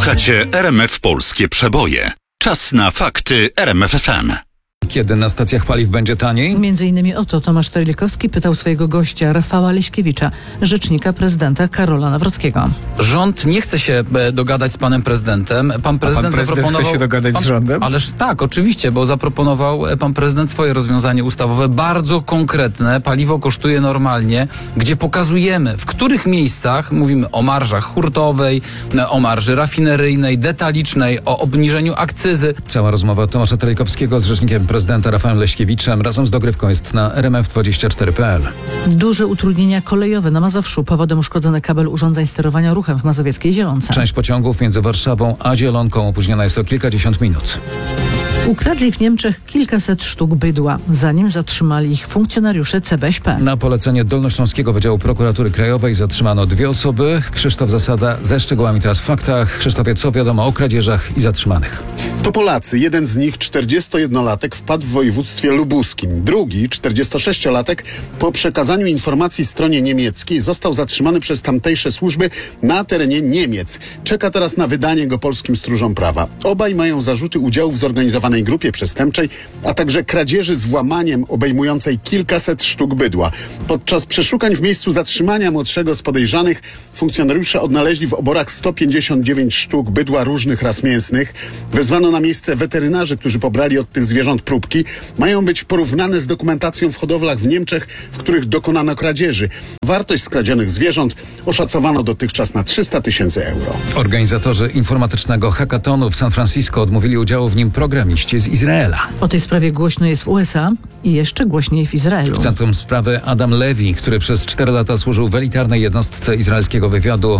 Słuchacie RMF Polskie Przeboje. Czas na fakty RMF FM. Kiedy na stacjach paliw będzie taniej? Między innymi o to Tomasz Terlikowski pytał swojego gościa Rafała Leśkiewicza, rzecznika prezydenta Karola Nawrockiego. Rząd nie chce się dogadać z panem prezydentem. Pan prezydent zaproponował... chce się dogadać z rządem? Ależ tak, oczywiście, bo zaproponował pan prezydent swoje rozwiązanie ustawowe, bardzo konkretne. Paliwo kosztuje normalnie, gdzie pokazujemy, w których miejscach mówimy o marżach hurtowej, o marży rafineryjnej, detalicznej, o obniżeniu akcyzy. Cała rozmowa Tomasza Terlikowskiego z rzecznikiem prezydenta Rafałem Leśkiewiczem razem z dogrywką jest na rmf24.pl. Duże utrudnienia kolejowe na Mazowszu. Powodem uszkodzony kabel urządzeń sterowania ruchem w Mazowieckiej Zielonce. Część pociągów między Warszawą a Zielonką opóźniona jest o kilkadziesiąt minut. Ukradli w Niemczech kilkaset sztuk bydła, zanim zatrzymali ich funkcjonariusze CBŚP. Na polecenie Dolnośląskiego Wydziału Prokuratury Krajowej zatrzymano 2 osoby. Krzysztof Zasada ze szczegółami teraz w faktach. Krzysztofie, co wiadomo o kradzieżach i zatrzymanych? To Polacy. Jeden z nich, 41-latek, wpadł w województwie lubuskim. Drugi, 46-latek, po przekazaniu informacji stronie niemieckiej został zatrzymany przez tamtejsze służby na terenie Niemiec. Czeka teraz na wydanie go polskim stróżom prawa. Obaj mają zarzuty udziału w zorganizowanej grupie przestępczej, a także kradzieży z włamaniem obejmującej kilkaset sztuk bydła. Podczas przeszukań w miejscu zatrzymania młodszego z podejrzanych funkcjonariusze odnaleźli w oborach 159 sztuk bydła różnych ras mięsnych. Wezwano na miejsce weterynarzy, którzy pobrali od tych zwierząt próbki. Mają być porównane z dokumentacją w hodowlach w Niemczech, w których dokonano kradzieży. Wartość skradzionych zwierząt oszacowano dotychczas na 300 000 euro. Organizatorzy informatycznego hackatonu w San Francisco odmówili udziału w nim programiści z Izraela. O tej sprawie głośno jest w USA i jeszcze głośniej w Izraelu. W centrum sprawy Adam Levy, który przez 4 lata służył w elitarnej jednostce izraelskiego wywiadu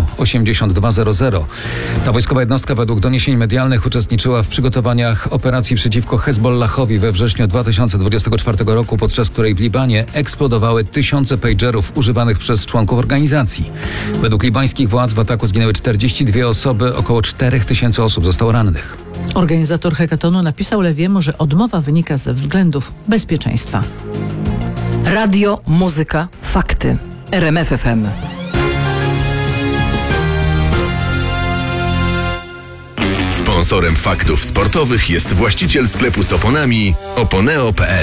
8200. Ta wojskowa jednostka według doniesień medialnych uczestniczyła w przygotowaniach operacji przeciwko Hezbollahowi we wrześniu 2024 roku, podczas której w Libanie eksplodowały tysiące pagerów używanych przez członków organizacji. Według libańskich władz w ataku zginęły 42 osoby, około 4000 osób zostało rannych. Organizator hackatonu napisał Lewiemu, że odmowa wynika ze względów bezpieczeństwa. Radio, muzyka, fakty. RMF FM. Sponsorem faktów sportowych jest właściciel sklepu z oponami Oponeo.pl.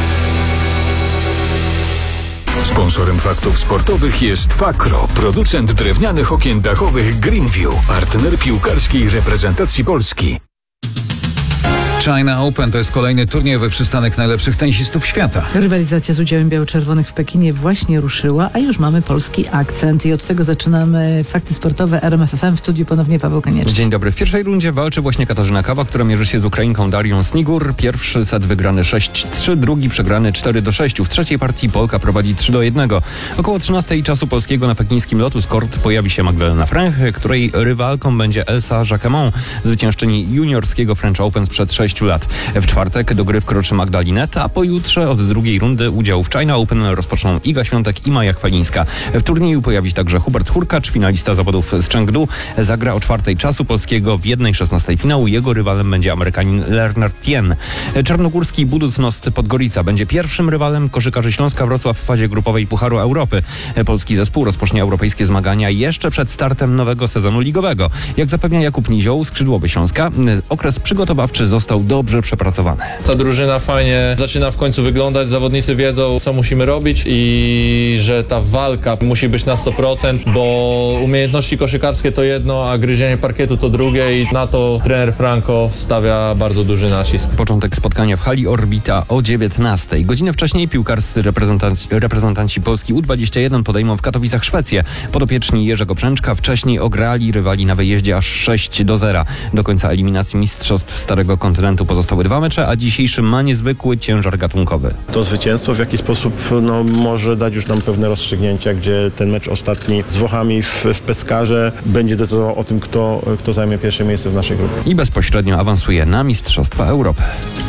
Sponsorem faktów sportowych jest Fakro, producent drewnianych okien dachowych Greenview, partner piłkarskiej reprezentacji Polski. China Open to jest kolejny turniejowy przystanek najlepszych tenisistów świata. Rywalizacja z udziałem biało-czerwonych w Pekinie właśnie ruszyła, a już mamy polski akcent i od tego zaczynamy fakty sportowe RMF FM. W studiu ponownie Paweł Kanieczny. Dzień dobry. W pierwszej rundzie walczy właśnie Katarzyna Kawa, która mierzy się z Ukrainką Darią Snigur. Pierwszy set wygrany 6-3, drugi przegrany 4-6. W trzeciej partii Polka prowadzi 3-1. Około 13 czasu polskiego na pekińskim Lotus Court pojawi się Magdalena Franch, której rywalką będzie Elsa Jacquemont, zwyciężczyni juniorskiego French Open sprzed 6 lat. W czwartek do gry wkroczy Magda Linette, a pojutrze od drugiej rundy udział w China Open rozpoczną Iga Świątek i Maja Chwalińska. W turnieju pojawi się także Hubert Hurkacz, finalista zawodów z Chengdu. Zagra o 4 czasu polskiego w 1/16 finału. Jego rywalem będzie Amerykanin Leonard Tien. Czarnogórski Buducnost Podgorica będzie pierwszym rywalem koszykarzy Śląska Wrocław w fazie grupowej Pucharu Europy. Polski zespół rozpocznie europejskie zmagania jeszcze przed startem nowego sezonu ligowego. Jak zapewnia Jakub Nizioł, skrzydłowy Śląska, okres przygotowawczy został dobrze przepracowany. Ta drużyna fajnie zaczyna w końcu wyglądać, zawodnicy wiedzą, co musimy robić i że ta walka musi być na 100%, bo umiejętności koszykarskie to jedno, a gryzienie parkietu to drugie i na to trener Franco stawia bardzo duży nacisk. Początek spotkania w hali Orbita o 19:00. Godzinę wcześniej piłkarscy reprezentanci Polski U21 podejmą w Katowicach Szwecję. Podopieczni Jerzego Brzęczka wcześniej ograli rywali na wyjeździe aż 6-0. Do końca eliminacji mistrzostw Starego Kontynentu pozostały 2 mecze, a dzisiejszy ma niezwykły ciężar gatunkowy. To zwycięstwo w jakiś sposób może dać już nam pewne rozstrzygnięcia, gdzie ten mecz ostatni z Włochami w Pescarze będzie decydował o tym, kto zajmie pierwsze miejsce w naszej grupie. I bezpośrednio awansuje na Mistrzostwa Europy.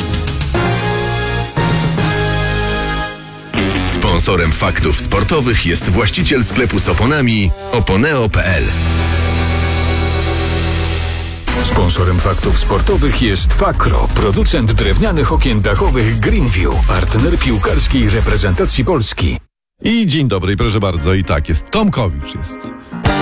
Sponsorem faktów sportowych jest właściciel sklepu z oponami Oponeo.pl. Sponsorem faktów sportowych jest Fakro, producent drewnianych okien dachowych Greenview, partner piłkarskiej reprezentacji Polski. I dzień dobry, proszę bardzo, i tak jest. Tomkowicz jest.